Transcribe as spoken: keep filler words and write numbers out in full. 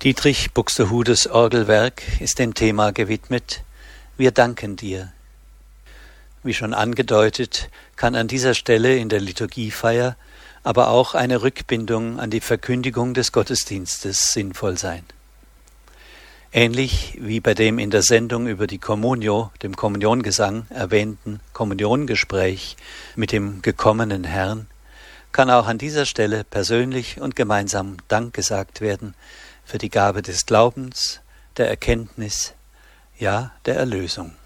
Dietrich Buxtehudes Orgelwerk ist dem Thema gewidmet: Wir danken dir. Wie schon angedeutet, kann an dieser Stelle in der Liturgiefeier aber auch eine Rückbindung an die Verkündigung des Gottesdienstes sinnvoll sein. Ähnlich wie bei dem in der Sendung über die Communio, dem Kommuniongesang, erwähnten Kommuniongespräch mit dem gekommenen Herrn, kann auch an dieser Stelle persönlich und gemeinsam Dank gesagt werden für die Gabe des Glaubens, der Erkenntnis, ja der Erlösung.